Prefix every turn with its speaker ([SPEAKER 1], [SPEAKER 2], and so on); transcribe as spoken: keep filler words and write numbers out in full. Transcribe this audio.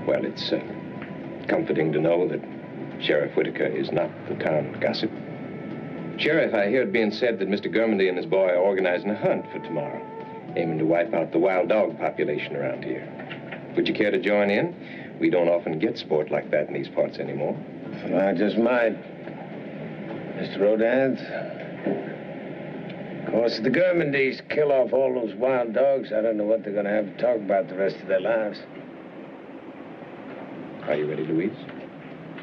[SPEAKER 1] Well, it's uh, comforting to know that Sheriff Whitaker is not the town gossip. Sheriff, I hear it being said that Mister Germandy and his boy are organizing a hunt for tomorrow, aiming to wipe out the wild dog population around here. Would you care to join in? We don't often get sport like that in these parts anymore.
[SPEAKER 2] I just might. Mister Rodin. Of course, if the Germandys kill off all those wild dogs, I don't know what they're going to have to talk about the rest of their lives.
[SPEAKER 1] Are you ready, Louise?